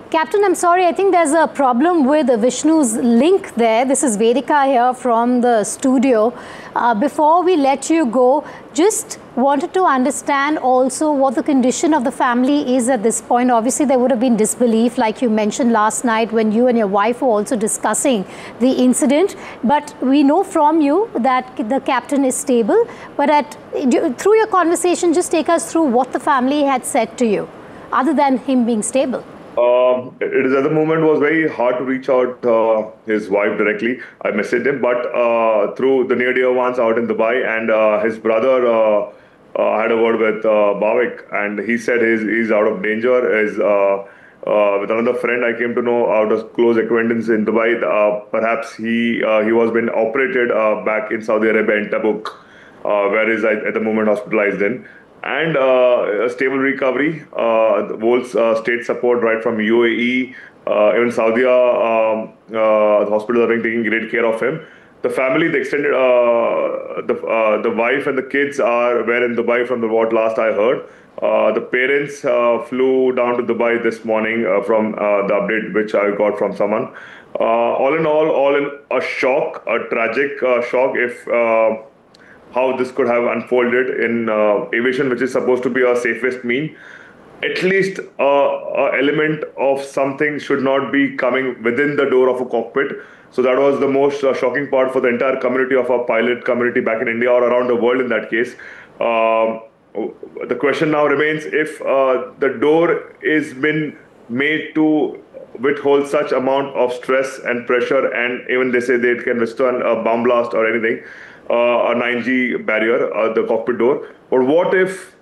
Captain, I'm sorry, I think there's a problem with Vishnu's link there. This is Vedika here from the studio. Before we let you go, just wanted to understand also what the condition of the family is at this point. Obviously, there would have been disbelief, like you mentioned last night when you and your wife were also discussing the incident. But we know from you that the captain is stable. But through your conversation, just take us through what the family had said to you, other than him being stable. It is at the moment was very hard to reach out his wife directly. I messaged him, but through the near dear ones out in Dubai, and his brother had a word with Bhavik, and he said he's out of danger. Is with another friend I came to know out of close acquaintance in Dubai. Perhaps he was being operated back in Saudi Arabia in Tabuk, where is at the moment hospitalized in. And a stable recovery, the whole state support right from UAE, even Saudi, the hospitals are taking great care of him. The family, the extended, the wife and the kids were in Dubai from what last I heard. The parents flew down to Dubai this morning from the update which I got from someone. All in a shock, a tragic shock if how this could have unfolded in aviation, which is supposed to be our safest mean. At least a element of something should not be coming within the door of a cockpit. So that was the most shocking part for the entire community of our pilot community back in India or around the world in that case. The question now remains if the door is been made to withhold such amount of stress and pressure, and even they say they can withstand a bomb blast or anything, a 9G barrier, the cockpit door. But what if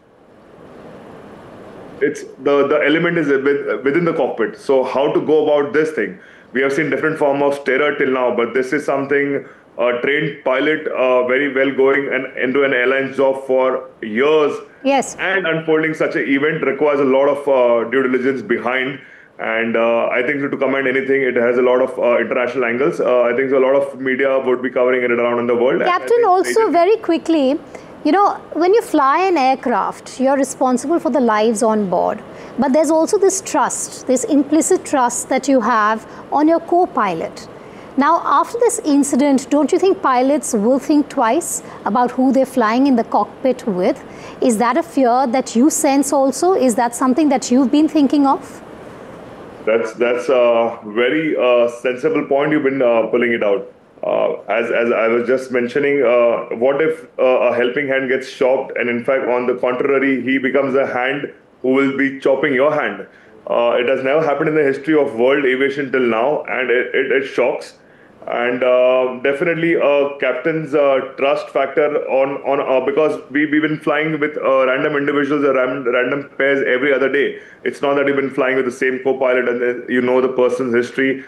it's the element is within the cockpit? So how to go about this thing? We have seen different form of terror till now, but this is something a trained pilot, very well going and into an airline job for years. Yes. And unfolding such an event requires a lot of due diligence behind. And I think to comment anything, it has a lot of international angles. I think a lot of media would be covering it around in the world. Captain, also very quickly, you know, when you fly an aircraft, you're responsible for the lives on board. But there's also this trust, this implicit trust that you have on your co-pilot. Now, after this incident, don't you think pilots will think twice about who they're flying in the cockpit with? Is that a fear that you sense also? Is that something that you've been thinking of? That's a very sensible point you've been pulling it out. As I was just mentioning, what if a helping hand gets chopped, and in fact, on the contrary, he becomes a hand who will be chopping your hand? It has never happened in the history of world aviation till now, and it shocks. And definitely a captain's trust factor on because we've been flying with random individuals or random pairs every other day. It's not that you've been flying with the same co-pilot and you know the person's history.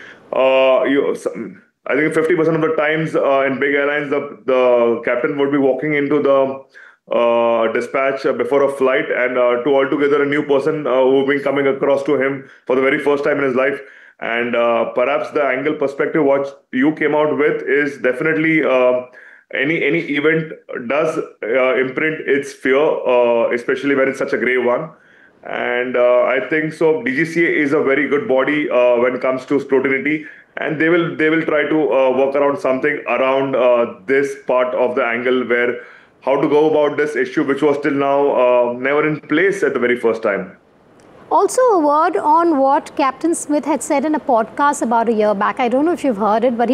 I think 50% of the times in big airlines, the captain would be walking into the dispatch before a flight and to altogether a new person who've been coming across to him for the very first time in his life. And perhaps the angle perspective what you came out with is definitely any event does imprint its fear, especially when it's such a grave one. And I think so. DGCA is a very good body when it comes to scrutiny, and they will try to work around something around this part of the angle where how to go about this issue, which was till now never in place at the very first time. Also, a word on what Captain Smith had said in a podcast about a year back. I don't know if you've heard it, but